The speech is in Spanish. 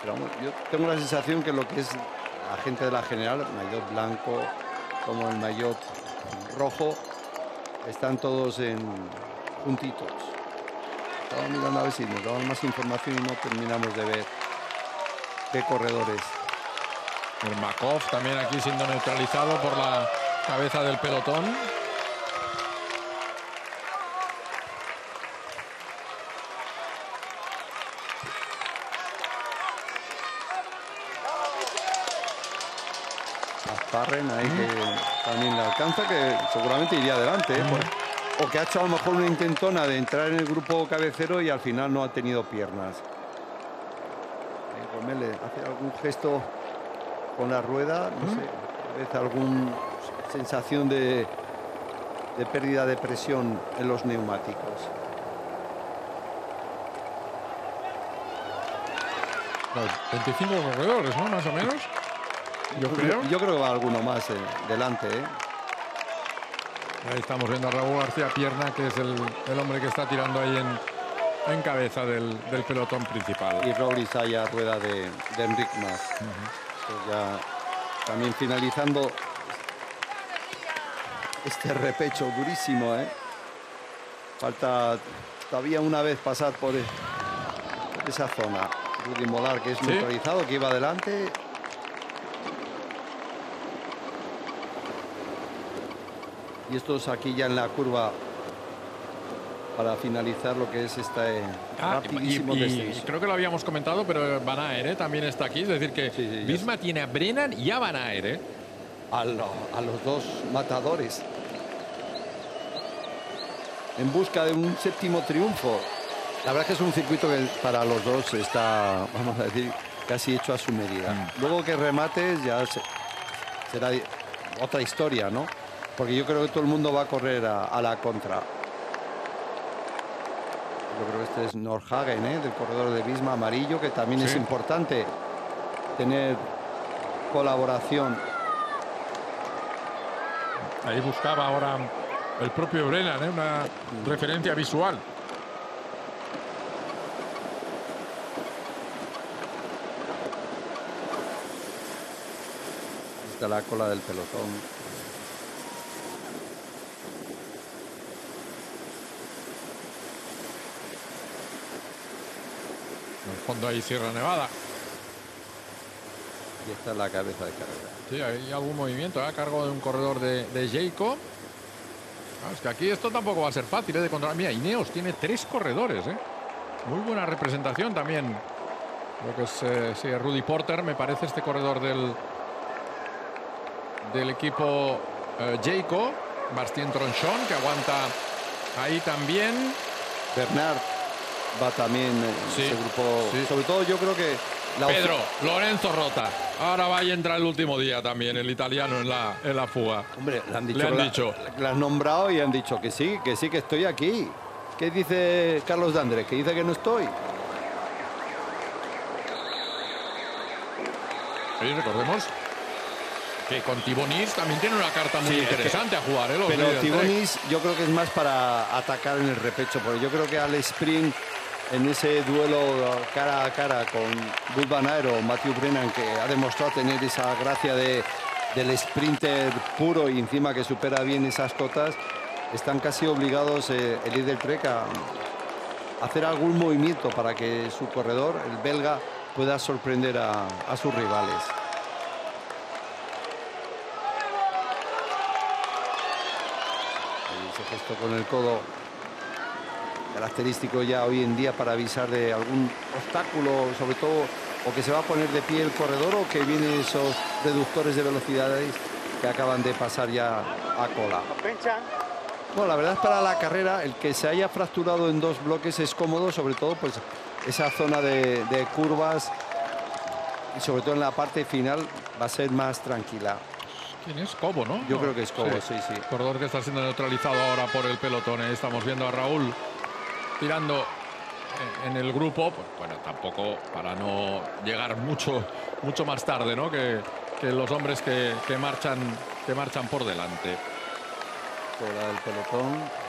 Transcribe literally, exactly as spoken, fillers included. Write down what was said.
Pero vamos, yo tengo la sensación que lo que es la gente de la general, maillot blanco como el maillot rojo, están todos en juntitos. Estaba mirando a ver si nos daban más información y no terminamos de ver qué corredores. Ermakov también aquí siendo neutralizado por la cabeza del pelotón. Asparren ahí mm. que también le alcanza, que seguramente iría adelante, ¿eh? mm. o que ha hecho a lo mejor una intentona de entrar en el grupo cabecero y al final no ha tenido piernas. Romele hace algún gesto con la rueda, no mm. sé, a veces alguna sensación de, de pérdida de presión en los neumáticos. veinticinco corredores, ¿no? Más o menos. Yo creo. Yo creo que va alguno más eh, delante, ¿eh? Ahí estamos viendo a Raúl García Pierna, que es el, el hombre que está tirando ahí en, en cabeza del, del pelotón principal. Y Rory Saya, rueda de, de Enric Mas. Uh-huh. Pues ya también finalizando este repecho durísimo, ¿eh? Falta todavía una vez pasar por esa zona. Rudy Molar, que es ¿Sí? neutralizado, que iba adelante. Y estos aquí ya en la curva para finalizar lo que es este ah, rapidísimo y, y, descenso. Y creo que lo habíamos comentado, pero Van Aert ¿eh? también está aquí. Es decir, que sí, sí, Visma sí. tiene a Brennan y a Van Aert. ¿eh? A, lo, a los dos matadores. En busca de un séptimo triunfo. La verdad es que es un circuito que para los dos está, vamos a decir, casi hecho a su medida. Mm. Luego que remates ya se, será otra historia, ¿no? Porque yo creo que todo el mundo va a correr a, a la contra. Yo creo que este es Nordhagen, ¿eh? Del corredor de Visma, amarillo, que también sí. es importante tener colaboración. Ahí buscaba ahora el propio Brennan, ¿eh? Una mm. referencia visual. Está la cola del pelotón. En el fondo ahí Sierra Nevada. Y esta es la cabeza de carrera. Sí, hay algún movimiento ¿eh? a cargo de un corredor de, de Jayco. Ah, es que aquí esto tampoco va a ser fácil ¿eh? de controlar. Mira, Ineos tiene tres corredores. ¿eh? Muy buena representación también. Lo que es eh, sí, Rudy Porter, me parece, este corredor del, del equipo eh, Jayco. Bastien Tronchon, que aguanta ahí también. Bernard va también en sí, ese grupo. Sí. Sobre todo yo creo que... La Pedro, Lorenzo Rota. Ahora va y entra el último día también, el italiano en la, en la fuga. Hombre, le han dicho. Le han la, dicho. Le han nombrado y han dicho que sí, que sí, que estoy aquí. ¿Qué dice Carlos D'Andrés? Que dice que no estoy. Sí, recordemos que con Tibonis también tiene una carta muy sí, interesante es que, a jugar. ¿eh? Los pero Tibonis yo creo que es más para atacar en el repecho, porque yo creo que al sprint, en ese duelo cara a cara con Wout van Aert o Mathieu Brennan, que ha demostrado tener esa gracia de, del sprinter puro y encima que supera bien esas cotas, están casi obligados eh, el líder Trek a hacer algún movimiento para que su corredor, el belga, pueda sorprender a, a sus rivales. Ese gesto con el codo característico ya hoy en día para avisar de algún obstáculo, sobre todo, o que se va a poner de pie el corredor o que vienen esos reductores de velocidades que acaban de pasar ya a cola. Bueno, la verdad es para la carrera el que se haya fracturado en dos bloques es cómodo, sobre todo pues esa zona de, de curvas y sobre todo en la parte final va a ser más tranquila. ¿Quién es? Cobo, ¿no? Yo no. creo que es Cobo, sí, sí. sí. Corredor que está siendo neutralizado ahora por el pelotón. Ahí estamos viendo a Raúl tirando en el grupo, pues bueno, tampoco para no llegar mucho mucho más tarde, ¿no? Que, que los hombres que, que marchan que marchan por delante. Por el pelotón.